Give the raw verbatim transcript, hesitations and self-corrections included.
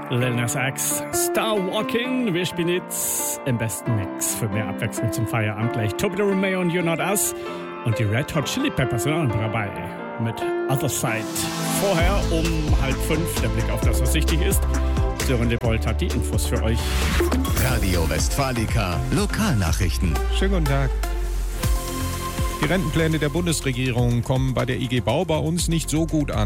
Lil Nas X, Star Walking. Wir spielen jetzt im besten Mix für mehr Abwechslung zum Feierabend gleich. Toby the Romeo und You're Not Us. Und die Red Hot Chili Peppers sind auch noch dabei. Mit Other Side. Vorher um halb fünf der Blick auf das, was wichtig ist. Sören Lebold hat die Infos für euch. Radio Westfalica, Lokalnachrichten. Schönen guten Tag. Die Rentenpläne der Bundesregierung kommen bei der I G Bau bei uns nicht so gut an.